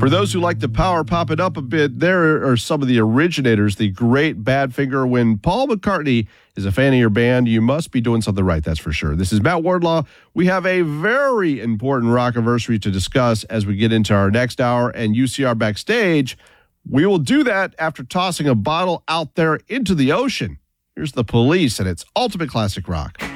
For those who like the power pop it up a bit, there are some of the originators, the great Badfinger. When Paul McCartney is a fan of your band, you must be doing something right, that's for sure. This is Matt Wardlaw. We have a very important rock anniversary to discuss as we get into our next hour and UCR Backstage. We will do that after tossing a bottle out there into the ocean. Here's the Police and its ultimate classic rock.